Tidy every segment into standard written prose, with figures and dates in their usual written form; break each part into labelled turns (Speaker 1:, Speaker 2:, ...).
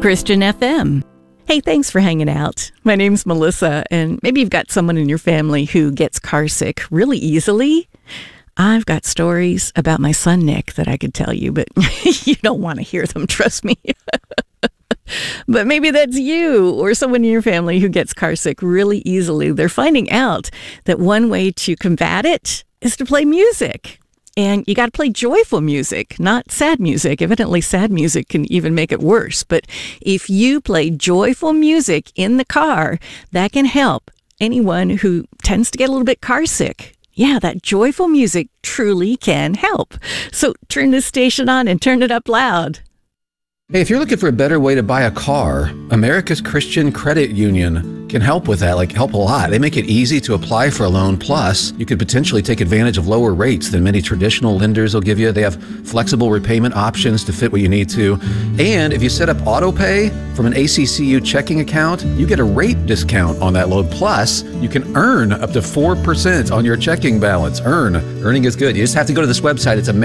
Speaker 1: Christian FM. Hey, thanks for hanging out. My name's Melissa, and maybe you've got someone in your family who gets car sick really easily. I've got stories about my son, Nick, that I could tell you, but you don't want to hear them, trust me. But maybe that's you or someone in your family who gets car sick really easily. They're finding out that one way to combat it is to play music. And you got to play joyful music, not sad music. Evidently, sad music can even make it worse. But if you play joyful music in the car, that can help anyone who tends to get a little bit car sick. Yeah, that joyful music truly can help. So turn this station on and turn it up loud.
Speaker 2: Hey, if you're looking for a better way to buy a car, America's Christian Credit Union can help with that, help a lot. They make it easy to apply for a loan. Plus, you could potentially take advantage of lower rates than many traditional lenders will give you. They have flexible repayment options to fit what you need to. And if you set up auto pay from an ACCU checking account, you get a rate discount on that loan. Plus, you can earn up to 4% on your checking balance. Earning is good. You just have to go to this website. It's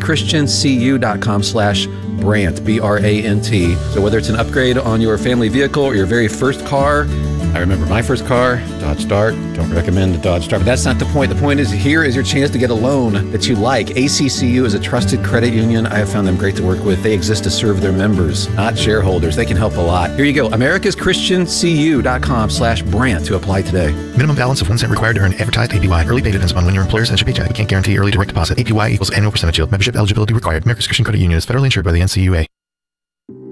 Speaker 2: americaschristiancu.com/Brant, B-R-A-N-T. So whether it's an upgrade on your family vehicle or your very first car, I remember my first car, Dodge Dart. Don't recommend the Dodge Dart, but that's not the point. The point is, here is your chance to get a loan that you like. ACCU is a trusted credit union. I have found them great to work with. They exist to serve their members, not shareholders. They can help a lot. Here you go, americaschristiancu.com/Brant to apply today.
Speaker 3: Minimum balance of 1 cent required to earn advertised APY. Early pay depends on when your employer sends your paycheck. We can't guarantee early direct deposit. APY equals annual percentage yield. Membership eligibility required. America's Christian Credit Union is federally insured by the NCUA.